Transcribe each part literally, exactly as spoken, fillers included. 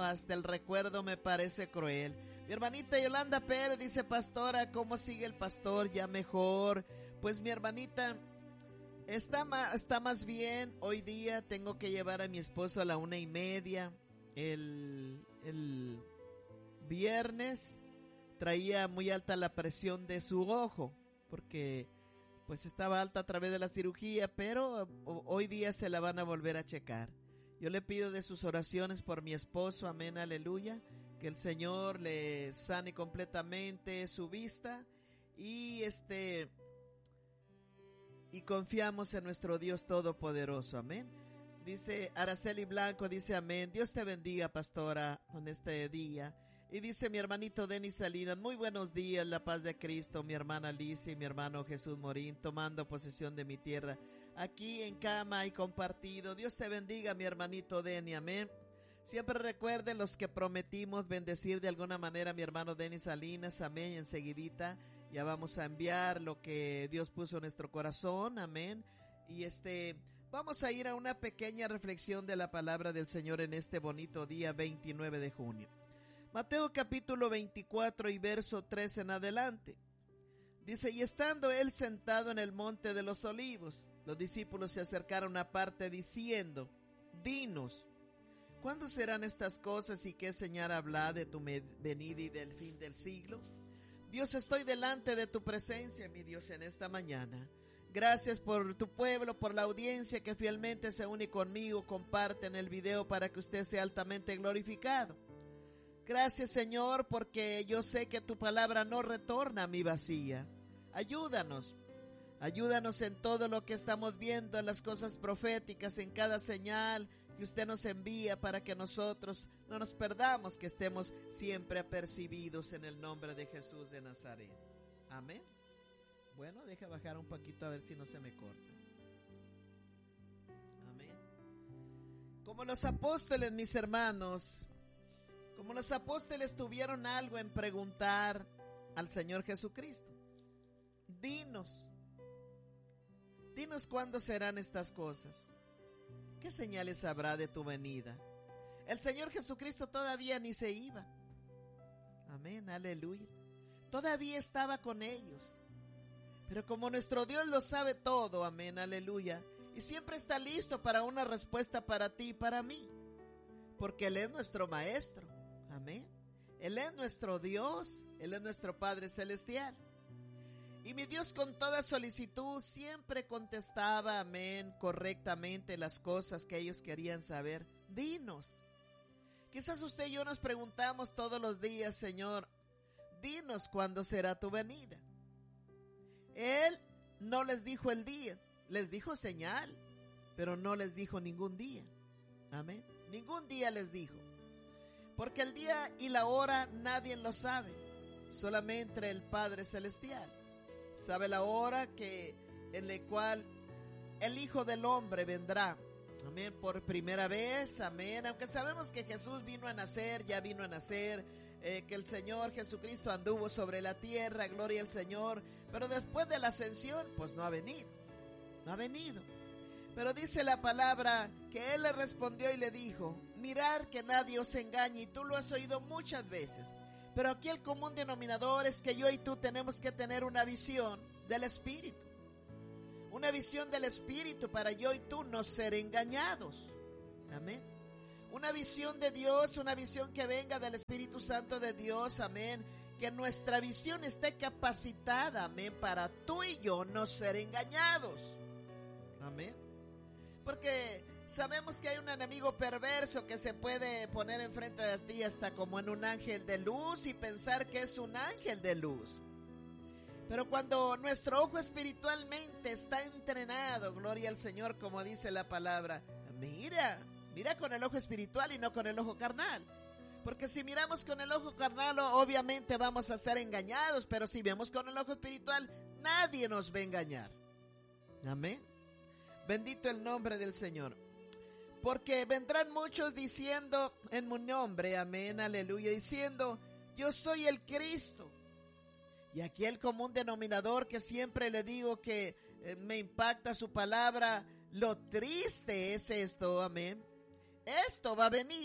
hasta el recuerdo me parece cruel. Mi hermanita Yolanda Pérez dice, pastora, ¿cómo sigue el pastor? Ya mejor. Pues mi hermanita está más, está más bien. Hoy día tengo que llevar a mi esposo a la una y media. El, el viernes traía muy alta la presión de su ojo, porque pues estaba alta a través de la cirugía, pero hoy día se la van a volver a checar. Yo le pido de sus oraciones por mi esposo, amén, aleluya, que el Señor le sane completamente su vista y este y confiamos en nuestro Dios todopoderoso, amén. Dice Araceli Blanco, dice amén. Dios te bendiga, pastora, en este día. Y dice mi hermanito Denis Salinas, muy buenos días, la paz de Cristo, mi hermana Alicia y mi hermano Jesús Morín, tomando posesión de mi tierra, aquí en cama y compartido. Dios te bendiga, mi hermanito Denis, amén. Siempre recuerden los que prometimos bendecir de alguna manera a mi hermano Denis Salinas, amén. Y enseguidita ya vamos a enviar lo que Dios puso en nuestro corazón, amén. Y este, vamos a ir a una pequeña reflexión de la palabra del Señor en este bonito día veintinueve de junio. Mateo capítulo veinticuatro y verso tres en adelante. Dice, y estando él sentado en el monte de los olivos, los discípulos se acercaron aparte diciendo, dinos, ¿cuándo serán estas cosas y qué señal habrá de tu venida y del fin del siglo? Dios, estoy delante de tu presencia, mi Dios, en esta mañana. Gracias por tu pueblo, por la audiencia que fielmente se une conmigo, comparten el video para que usted sea altamente glorificado. Gracias, Señor, porque yo sé que tu palabra no retorna a mi vacía. Ayúdanos, ayúdanos en todo lo que estamos viendo, en las cosas proféticas, en cada señal que usted nos envía para que nosotros no nos perdamos, que estemos siempre apercibidos en el nombre de Jesús de Nazaret. Amén. Bueno, deja bajar un poquito a ver si no se me corta. Amén. Como los apóstoles, mis hermanos, como los apóstoles tuvieron algo en preguntar al Señor Jesucristo. Dinos, dinos cuándo serán estas cosas. ¿Qué señales habrá de tu venida? El Señor Jesucristo todavía ni se iba. Amén, aleluya. Todavía estaba con ellos. Pero como nuestro Dios lo sabe todo, amén, aleluya, y siempre está listo para una respuesta para ti y para mí, porque Él es nuestro Maestro. Amén. Él es nuestro Dios, Él es nuestro Padre Celestial. Y mi Dios con toda solicitud siempre contestaba, amén, correctamente las cosas que ellos querían saber. Dinos. Quizás usted y yo nos preguntamos todos los días, Señor, dinos cuándo será tu venida. Él no les dijo el día, les dijo señal, pero no les dijo ningún día. Amén. Ningún día les dijo. Porque el día y la hora nadie lo sabe, solamente el Padre Celestial. Sabe la hora que, en la cual el Hijo del Hombre vendrá. Amén, por primera vez, amén. Aunque sabemos que Jesús vino a nacer, ya vino a nacer, eh, que el Señor Jesucristo anduvo sobre la tierra, gloria al Señor. Pero después de la ascensión, pues no ha venido, no ha venido. Pero dice la palabra que Él le respondió y le dijo, mirad que nadie os engañe, y tú lo has oído muchas veces. Pero aquí el común denominador es que yo y tú tenemos que tener una visión del Espíritu. Una visión del Espíritu para yo y tú no ser engañados. Amén. Una visión de Dios, una visión que venga del Espíritu Santo de Dios. Amén. Que nuestra visión esté capacitada, amén, para tú y yo no ser engañados. Amén. Porque sabemos que hay un enemigo perverso que se puede poner enfrente de ti hasta como en un ángel de luz y pensar que es un ángel de luz. Pero cuando nuestro ojo espiritualmente está entrenado, gloria al Señor, como dice la palabra, mira, mira con el ojo espiritual y no con el ojo carnal. Porque si miramos con el ojo carnal, obviamente vamos a ser engañados, pero si vemos con el ojo espiritual, nadie nos va a engañar. Amén. Bendito el nombre del Señor. Porque vendrán muchos diciendo en mi nombre, amén, aleluya, diciendo, yo soy el Cristo. Y aquí el común denominador que siempre le digo que eh, me impacta su palabra, lo triste es esto, amén. Esto va a venir,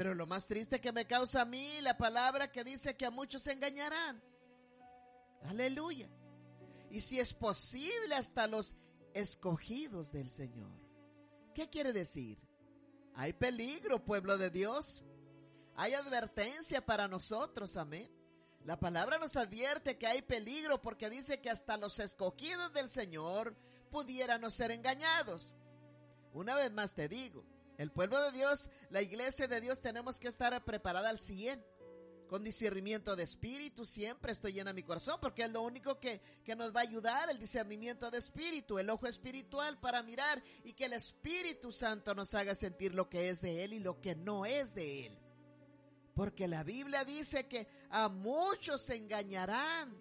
Pero lo más triste que me causa a mí la palabra que dice que a muchos se engañarán. Aleluya. Y si es posible hasta los escogidos del Señor. ¿Qué quiere decir? Hay peligro, pueblo de Dios. Hay advertencia para nosotros, amén. La palabra nos advierte que hay peligro porque dice que hasta los escogidos del Señor pudieran no ser engañados. Una vez más te digo, el pueblo de Dios, la iglesia de Dios, tenemos que estar preparada al cien, con discernimiento de espíritu. Siempre estoy llena mi corazón, porque es lo único que, que nos va a ayudar, el discernimiento de espíritu, el ojo espiritual para mirar y que el Espíritu Santo nos haga sentir lo que es de Él y lo que no es de Él. Porque la Biblia dice que a muchos se engañarán.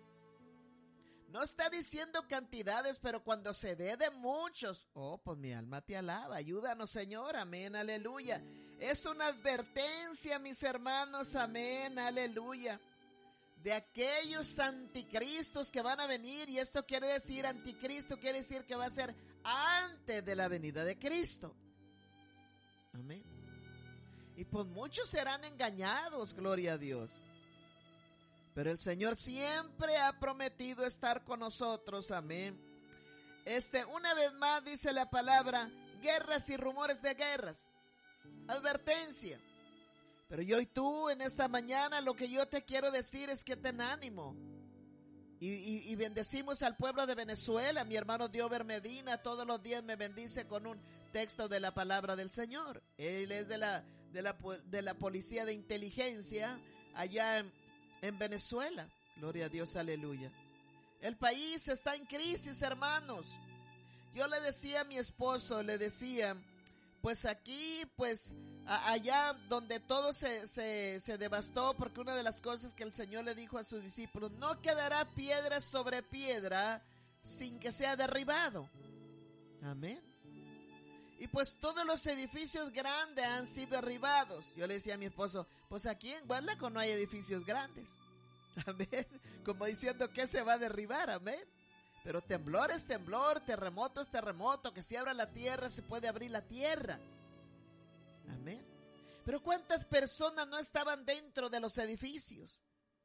No está diciendo cantidades, pero cuando se ve de muchos, oh, pues mi alma te alaba, ayúdanos, Señor, amén, aleluya. Es una advertencia, mis hermanos, amén, aleluya, de aquellos anticristos que van a venir, y esto quiere decir, anticristo quiere decir que va a ser antes de la venida de Cristo, amén. Y pues muchos serán engañados, gloria a Dios. Pero el Señor siempre ha prometido estar con nosotros, amén. Este, una vez más dice la palabra, guerras y rumores de guerras. Advertencia. Pero yo y tú en esta mañana lo que yo te quiero decir es que ten ánimo. Y, y, y bendecimos al pueblo de Venezuela. Mi hermano Diover Medina todos los días me bendice con un texto de la palabra del Señor. Él es de la, de la, de la policía de inteligencia allá en, en Venezuela. Gloria a Dios, aleluya. El país está en crisis, hermanos. Yo le decía a mi esposo, le decía, pues aquí, pues a, allá donde todo se, se, se devastó, porque una de las cosas que el Señor le dijo a sus discípulos, no quedará piedra sobre piedra sin que sea derribado. Amén. Y pues todos los edificios grandes han sido derribados. Yo le decía a mi esposo, pues aquí en Guadalajara no hay edificios grandes. Amén. Como diciendo que se va a derribar, amén. Pero temblor es temblor, terremoto es terremoto, que si abra la tierra se puede abrir la tierra. Amén. Pero ¿cuántas personas no estaban dentro de los edificios?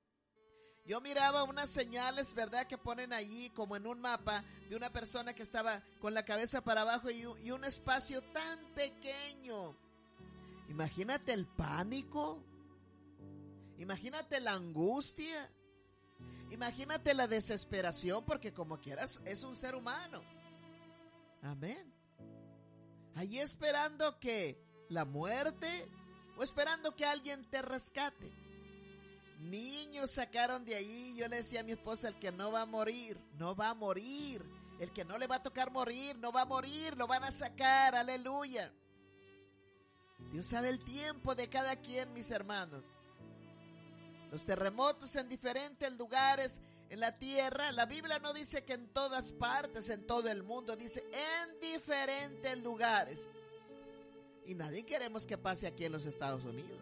Yo miraba unas señales, ¿verdad?, que ponen allí como en un mapa de una persona que estaba con la cabeza para abajo y un, y un espacio tan pequeño. Imagínate el pánico. Imagínate la angustia. Imagínate la desesperación, porque como quieras es un ser humano. Amén. Allí esperando que la muerte o esperando que alguien te rescate. Niños sacaron de ahí. Yo le decía a mi esposa, el que no va a morir, no va a morir. El que no le va a tocar morir, no va a morir, lo van a sacar, aleluya. Dios sabe el tiempo de cada quien, mis hermanos. Los terremotos en diferentes lugares en la tierra, la Biblia no dice que en todas partes, en todo el mundo, dice en diferentes lugares. Y nadie queremos que pase aquí en los Estados Unidos.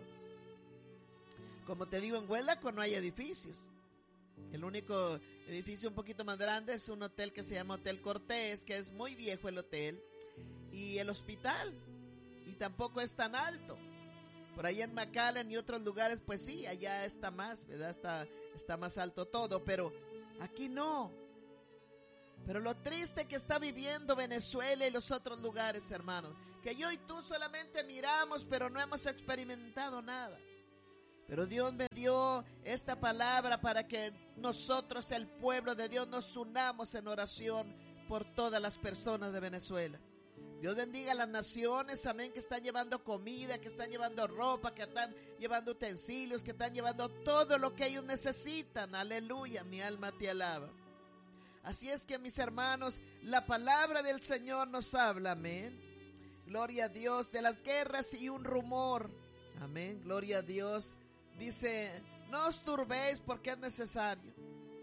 Como te digo, en Huelaco no hay edificios. El único edificio un poquito más grande es un hotel que se llama Hotel Cortés, que es muy viejo el hotel. Y el hospital, y tampoco es tan alto. Por ahí en McAllen y otros lugares, pues sí, allá está más, ¿verdad? Está, está más alto todo, pero aquí no. Pero lo triste que está viviendo Venezuela y los otros lugares, hermanos, que yo y tú solamente miramos, pero no hemos experimentado nada. Pero Dios me dio esta palabra para que nosotros, el pueblo de Dios, nos unamos en oración por todas las personas de Venezuela. Dios bendiga a las naciones, amén, que están llevando comida, que están llevando ropa, que están llevando utensilios, que están llevando todo lo que ellos necesitan. Aleluya, mi alma te alaba. Así es que, mis hermanos, la palabra del Señor nos habla, amén. Gloria a Dios, de las guerras y un rumor. Amén, gloria a Dios. Dice, no os turbéis porque es necesario.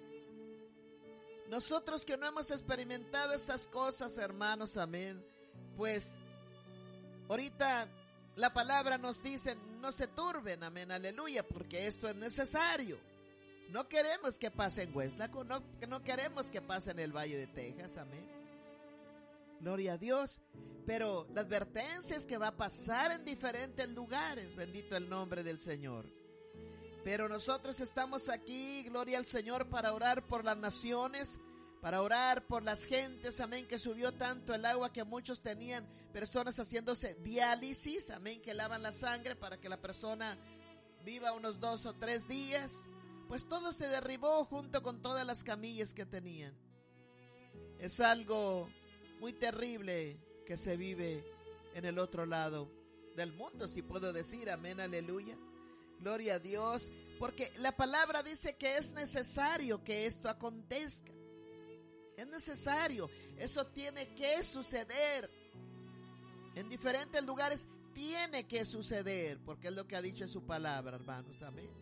Nosotros que no hemos experimentado esas cosas, hermanos, amén, pues ahorita la palabra nos dice, no se turben, amén, aleluya, porque esto es necesario. No queremos que pase en Hueslaco, no, no queremos que pase en el Valle de Texas, amén. Gloria a Dios. Pero la advertencia es que va a pasar en diferentes lugares. Bendito el nombre del Señor. Pero nosotros estamos aquí, gloria al Señor, para orar por las naciones, para orar por las gentes, amén, que subió tanto el agua que muchos tenían personas haciéndose diálisis, amén, que lavan la sangre para que la persona viva unos dos o tres días. Pues todo se derribó junto con todas las camillas que tenían. Es algo muy terrible que se vive en el otro lado del mundo, si puedo decir, amén, aleluya. Gloria a Dios, porque la palabra dice que es necesario que esto acontezca. Es necesario, eso tiene que suceder. En diferentes lugares tiene que suceder, porque es lo que ha dicho en su palabra, hermanos, amén.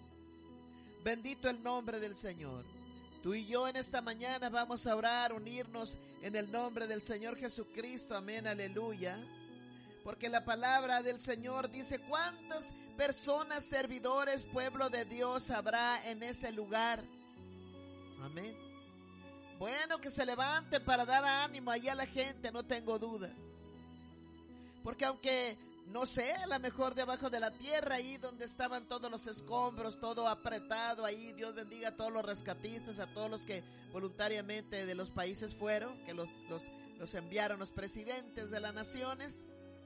Bendito el nombre del Señor. Tú y yo en esta mañana vamos a orar, unirnos en el nombre del Señor Jesucristo, amén, aleluya. Porque la palabra del Señor dice, ¿cuántas personas, servidores, pueblo de Dios habrá en ese lugar? Amén. Bueno, que se levante para dar ánimo allá a la gente, no tengo duda. Porque aunque no sé, a lo mejor debajo de la tierra, ahí donde estaban todos los escombros, todo apretado ahí, Dios bendiga a todos los rescatistas, a todos los que voluntariamente de los países fueron, que los, los, los enviaron los presidentes de las naciones.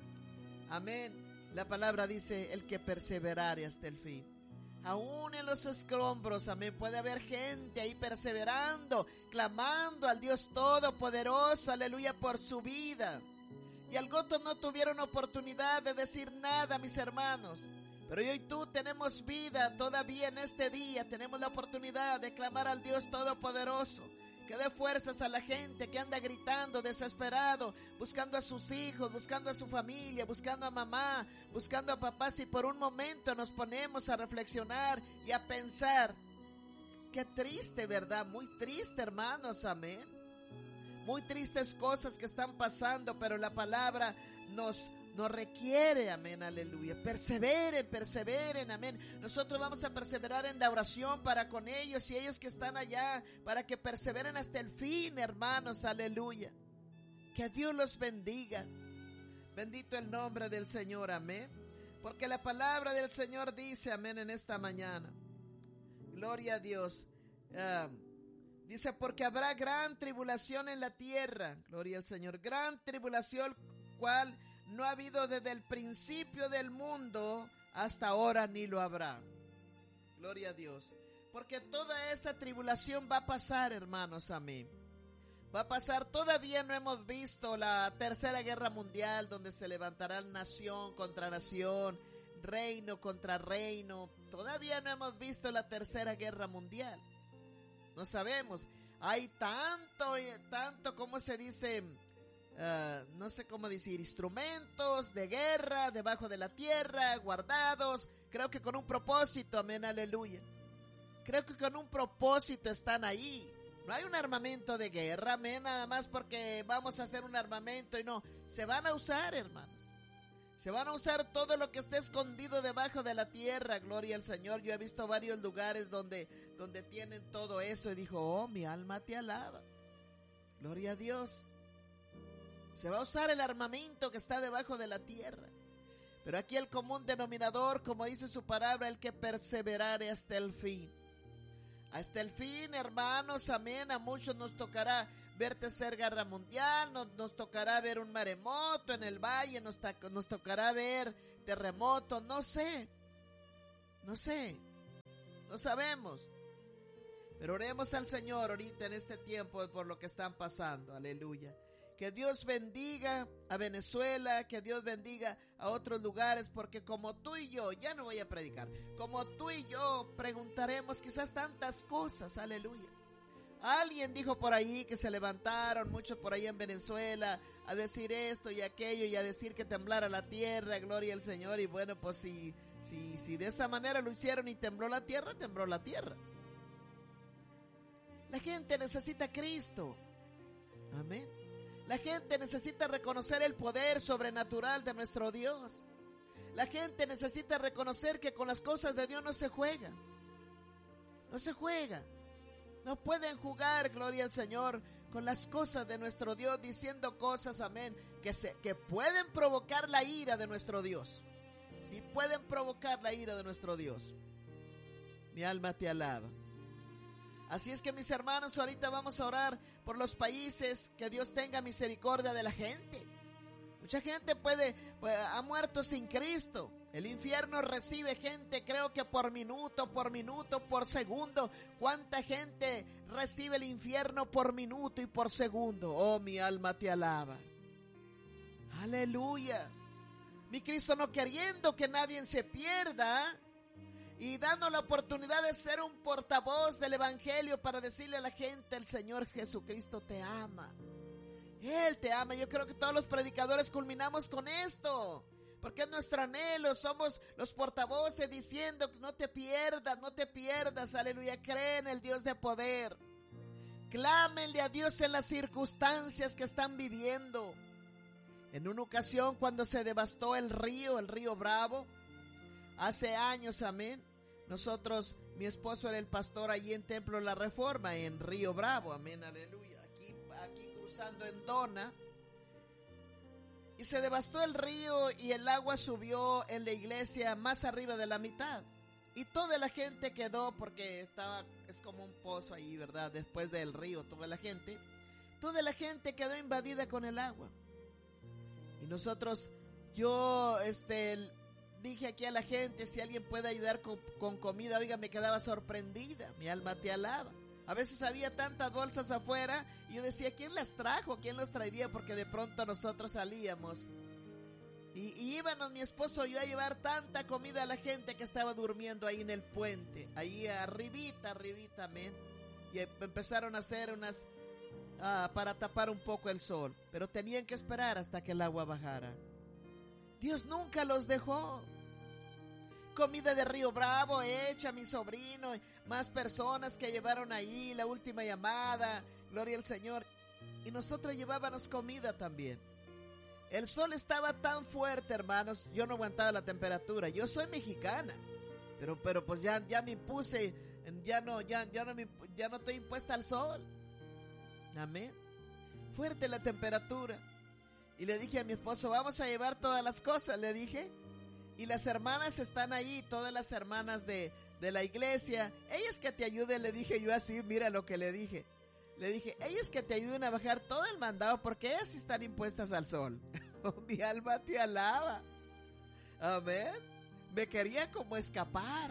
Amén. La palabra dice, el que perseverare hasta el fin. Aún en los escombros, amén, puede haber gente ahí perseverando, clamando al Dios Todopoderoso, aleluya, por su vida. Y algunos no tuvieron oportunidad de decir nada, mis hermanos. Pero yo y tú tenemos vida todavía en este día. Tenemos la oportunidad de clamar al Dios Todopoderoso, que dé fuerzas a la gente que anda gritando, desesperado, buscando a sus hijos, buscando a su familia, buscando a mamá, buscando a papá. Si por un momento nos ponemos a reflexionar y a pensar, qué triste, ¿verdad? Muy triste, hermanos, amén. Muy tristes cosas que están pasando, pero la palabra nos, nos requiere, amén, aleluya. Perseveren, perseveren, amén. Nosotros vamos a perseverar en la oración para con ellos y ellos que están allá, para que perseveren hasta el fin, hermanos, aleluya. Que Dios los bendiga. Bendito el nombre del Señor, amén. Porque la palabra del Señor dice, amén, en esta mañana. Gloria a Dios. Um, Dice, porque habrá gran tribulación en la tierra, gloria al Señor, gran tribulación, cual no ha habido desde el principio del mundo hasta ahora ni lo habrá. Gloria a Dios. Porque toda esta tribulación va a pasar, hermanos, amén. Va a pasar, todavía no hemos visto la tercera guerra mundial, donde se levantará nación contra nación, reino contra reino. Todavía no hemos visto la tercera guerra mundial. No sabemos, hay tanto, tanto, ¿cómo se dice? Uh, no sé cómo decir, instrumentos de guerra debajo de la tierra, guardados, creo que con un propósito, amén, aleluya. Creo que con un propósito están ahí. No hay un armamento de guerra, amén, nada más porque vamos a hacer un armamento y no, se van a usar, hermanos. Se van a usar todo lo que esté escondido debajo de la tierra, gloria al Señor. Yo he visto varios lugares donde, donde tienen todo eso y dijo, oh, mi alma te alaba. Gloria a Dios. Se va a usar el armamento que está debajo de la tierra. Pero aquí el común denominador, como dice su palabra, el que perseverare hasta el fin. Hasta el fin, hermanos, amén. A muchos nos tocará ver tercera guerra mundial, nos, nos tocará ver un maremoto en el valle, nos, ta, nos tocará ver terremoto, no sé, no sé, no sabemos. Pero oremos al Señor ahorita en este tiempo por lo que están pasando, aleluya. Que Dios bendiga a Venezuela, que Dios bendiga a otros lugares, porque como tú y yo, ya no voy a predicar, como tú y yo preguntaremos quizás tantas cosas, aleluya. Alguien dijo por ahí que se levantaron muchos por ahí en Venezuela a decir esto y aquello y a decir que temblara la tierra, gloria al Señor. Y bueno, pues si, si, si de esa manera lo hicieron y tembló la tierra, tembló la tierra. La gente necesita a Cristo. Amén. La gente necesita reconocer el poder sobrenatural de nuestro Dios. La gente necesita reconocer que con las cosas de Dios no se juega. No se juega. No pueden jugar, gloria al Señor, con las cosas de nuestro Dios, diciendo cosas, amén, que, se, que pueden provocar la ira de nuestro Dios. Sí pueden provocar la ira de nuestro Dios. Mi alma te alaba. Así es que, mis hermanos, ahorita vamos a orar por los países, que Dios tenga misericordia de la gente. Mucha gente puede, pues, ha muerto sin Cristo. El infierno recibe gente, creo que por minuto, por minuto, por segundo. ¿Cuánta gente recibe el infierno por minuto y por segundo? Oh, mi alma te alaba. Aleluya. Mi Cristo no queriendo que nadie se pierda y dando la oportunidad de ser un portavoz del evangelio para decirle a la gente: el Señor Jesucristo te ama. Él te ama. Yo creo que todos los predicadores culminamos con esto, porque es nuestro anhelo. Somos los portavoces diciendo: no te pierdas, no te pierdas, aleluya. Cree en el Dios de poder. Clámenle a Dios en las circunstancias que están viviendo. En una ocasión, cuando se devastó el río, el río Bravo, hace años, amén, nosotros, mi esposo era el pastor allí en Templo La Reforma, en Río Bravo, amén, aleluya, aquí, aquí cruzando en Dona, y se devastó el río y el agua subió en la iglesia más arriba de la mitad, y toda la gente quedó, porque estaba, es como un pozo ahí, ¿verdad? Después del río, toda la gente, toda la gente quedó invadida con el agua. Y nosotros, yo, este, dije aquí a la gente, si alguien puede ayudar con, con comida. Oiga, me quedaba sorprendida, mi alma te alaba. A veces había tantas bolsas afuera, y yo decía: ¿quién las trajo? ¿Quién los traería? Porque de pronto nosotros salíamos. Y, y íbamos mi esposo y yo a llevar tanta comida a la gente que estaba durmiendo ahí en el puente. Ahí arribita, arribita, amén. Y empezaron a hacer unas... Ah, para tapar un poco el sol, pero tenían que esperar hasta que el agua bajara. Dios nunca los dejó. Comida de Río Bravo hecha, mi sobrino, más personas que llevaron ahí, la última llamada, gloria al Señor. Y nosotros llevábamos comida también. El sol estaba tan fuerte, hermanos, yo no aguantaba la temperatura. Yo soy mexicana, pero, pero pues ya, ya me puse, ya no, ya, ya no me, ya no estoy impuesta al sol. Amén. Fuerte la temperatura. Y le dije a mi esposo: vamos a llevar todas las cosas, le dije. Y las hermanas están ahí, todas las hermanas de, de la iglesia. Ellas que te ayuden, le dije yo así, mira lo que le dije. Le dije: ellas que te ayuden a bajar todo el mandado, porque ellas sí están impuestas al sol. Oh, mi alma te alaba. Amén. Me quería como escapar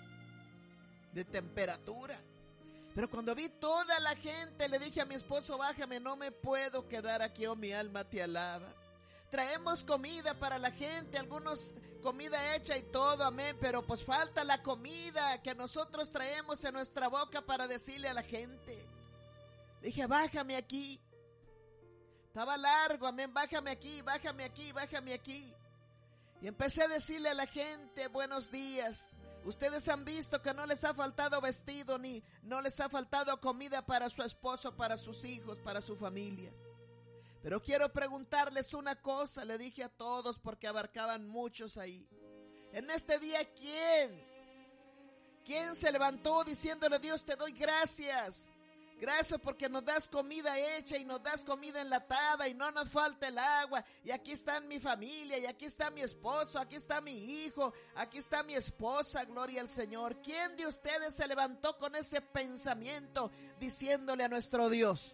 de temperatura. Pero cuando vi toda la gente, le dije a mi esposo: bájame, no me puedo quedar aquí, oh mi alma te alaba. Traemos comida para la gente, algunos comida hecha y todo, amén, pero pues falta la comida que nosotros traemos en nuestra boca para decirle a la gente. Le dije: bájame aquí. Estaba largo, amén, bájame aquí, bájame aquí, bájame aquí. Y empecé a decirle a la gente: buenos días. Ustedes han visto que no les ha faltado vestido, ni no les ha faltado comida para su esposo, para sus hijos, para su familia. Pero quiero preguntarles una cosa, le dije a todos, porque abarcaban muchos ahí. En este día, ¿quién? ¿Quién se levantó diciéndole: Dios, te doy gracias? Gracias porque nos das comida hecha y nos das comida enlatada y no nos falta el agua. Y aquí está mi familia, y aquí está mi esposo, aquí está mi hijo, aquí está mi esposa, gloria al Señor. ¿Quién de ustedes se levantó con ese pensamiento diciéndole a nuestro Dios?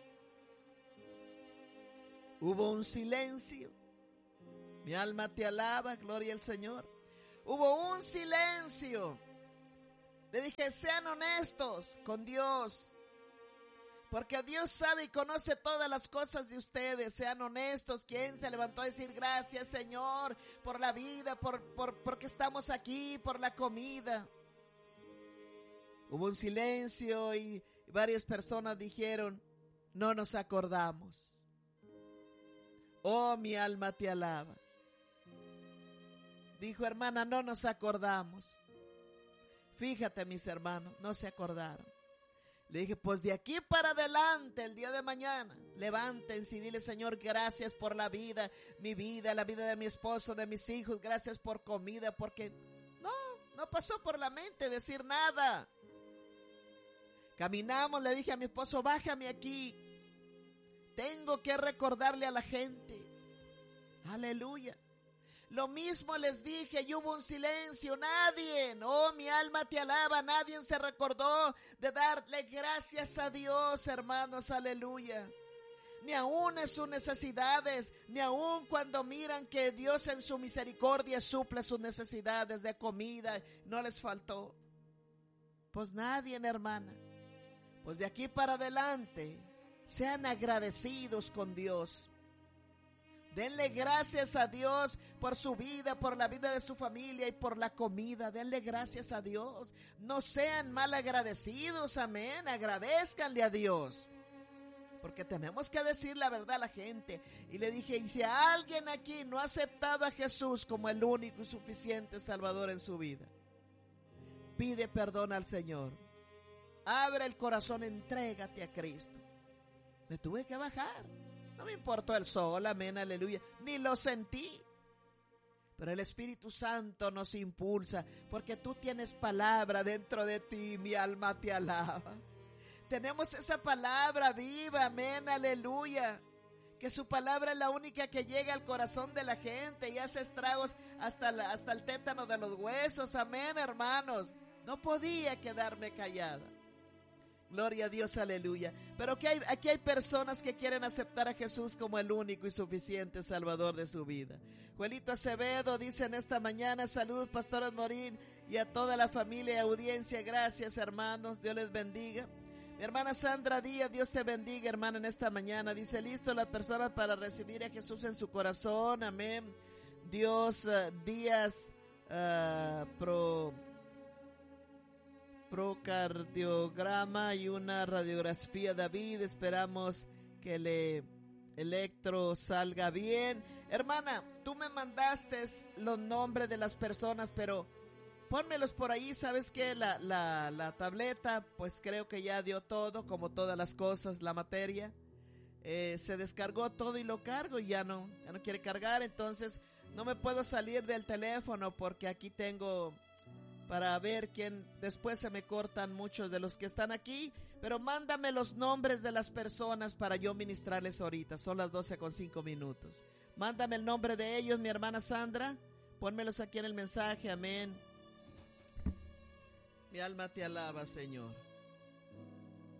Hubo un silencio. Mi alma te alaba, gloria al Señor. Hubo un silencio. Le dije: sean honestos con Dios. Porque Dios sabe y conoce todas las cosas de ustedes. Sean honestos. ¿Quién se levantó a decir: gracias, Señor, por la vida, por, por, porque estamos aquí, por la comida? Hubo un silencio y varias personas dijeron: no nos acordamos. Oh, mi alma te alaba. Dijo: hermana, no nos acordamos. Fíjate, mis hermanos, no se acordaron. Le dije: pues de aquí para adelante, el día de mañana, levántense y dile: Señor, gracias por la vida, mi vida, la vida de mi esposo, de mis hijos, gracias por comida, porque no, no pasó por la mente decir nada. Caminamos, le dije a mi esposo: bájame aquí. tengo que recordarle a la gente. Aleluya. Lo mismo les dije y hubo un silencio. Nadie, oh mi alma te alaba, nadie se recordó de darle gracias a Dios, hermanos, aleluya. Ni aún en sus necesidades, ni aún cuando miran que Dios en su misericordia suple sus necesidades de comida, no les faltó. Pues nadie, hermana. Pues de aquí para adelante, sean agradecidos con Dios. Denle gracias a Dios por su vida, por la vida de su familia y por la comida. Denle gracias a Dios. No sean mal agradecidos, amén. Agradézcanle a Dios. Porque tenemos que decir la verdad a la gente. Y le dije, y si alguien aquí no ha aceptado a Jesús como el único y suficiente Salvador en su vida, pide perdón al Señor. Abre el corazón, entrégate a Cristo. Me tuve que bajar. No me importó el sol, amén, aleluya. Ni lo sentí. Pero el Espíritu Santo nos impulsa. Porque tú tienes palabra dentro de ti. Mi alma te alaba. Tenemos esa palabra viva, amén, aleluya. Que su palabra es la única que llega al corazón de la gente y hace estragos hasta, la, hasta el tétano de los huesos, amén, hermanos. No podía quedarme callada. Gloria a Dios, aleluya. Pero que hay, aquí hay personas que quieren aceptar a Jesús como el único y suficiente Salvador de su vida. Juelito Acevedo dice en esta mañana, saludos Pastor Morín y a toda la familia y audiencia. Gracias, hermanos, Dios les bendiga. Mi hermana Sandra Díaz, Dios te bendiga, hermana, en esta mañana. Dice, listo las personas para recibir a Jesús en su corazón, amén. Dios, uh, Díaz, uh, pro... procardiograma y una radiografía. David, esperamos que el electro salga bien. Hermana, tú me mandaste los nombres de las personas, pero pónmelos por ahí. ¿Sabes qué? La, la, la tableta, pues creo que ya dio todo, como todas las cosas, la materia. Eh, se descargó todo y lo cargo y ya no, ya no quiere cargar. Entonces no me puedo salir del teléfono porque aquí tengo... para ver quién, después se me cortan muchos de los que están aquí, pero mándame los nombres de las personas para yo ministrarles ahorita, son las doce con cinco minutos. Mándame el nombre de ellos, mi hermana Sandra, pónmelos aquí en el mensaje, amén. Mi alma te alaba, Señor.